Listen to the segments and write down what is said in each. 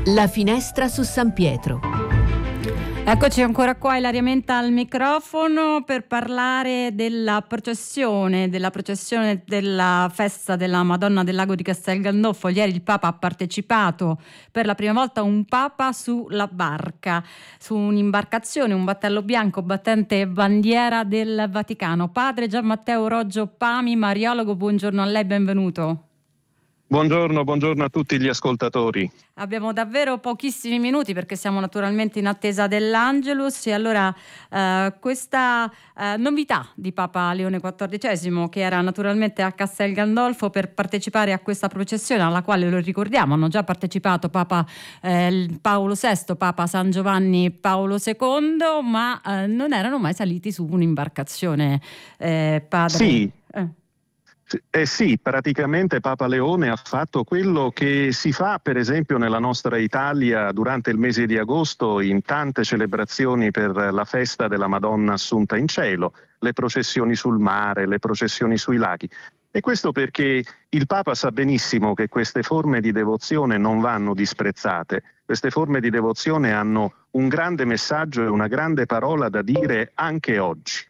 La finestra su San Pietro. Eccoci ancora qua, Ilaria Menta al microfono per parlare della processione della festa della Madonna del Lago di Castel Gandolfo. Ieri il Papa ha partecipato per la prima volta, un Papa sulla barca, su un'imbarcazione, un battello bianco battente bandiera del Vaticano. Padre Gian Matteo Roggio Pami, mariologo, buongiorno a lei, benvenuto. Buongiorno a tutti gli ascoltatori. Abbiamo davvero pochissimi minuti perché siamo naturalmente in attesa dell'Angelus, e allora questa novità di Papa Leone XIV, che era naturalmente a Castel Gandolfo per partecipare a questa processione alla quale, lo ricordiamo, hanno già partecipato Papa Paolo VI, Papa San Giovanni Paolo II, ma non erano mai saliti su un'imbarcazione, padre. Sì. Sì, praticamente Papa Leone ha fatto quello che si fa per esempio nella nostra Italia durante il mese di agosto in tante celebrazioni per la festa della Madonna Assunta in cielo, le processioni sul mare, le processioni sui laghi. E questo perché il Papa sa benissimo che queste forme di devozione non vanno disprezzate. Queste forme di devozione hanno un grande messaggio e una grande parola da dire anche oggi.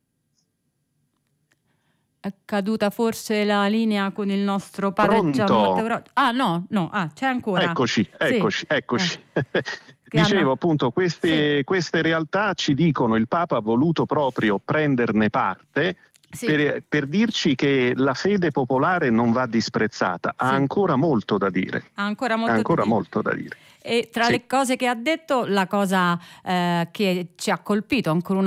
È caduta forse la linea con il nostro padre Gian Matteo Roggio. C'è ancora. Eccoci. Dicevo appunto, queste realtà ci dicono, il Papa ha voluto proprio prenderne parte per dirci che la fede popolare non va disprezzata, ha ancora molto da dire. Molto da dire. E tra le cose che ha detto, la cosa che ci ha colpito ancora una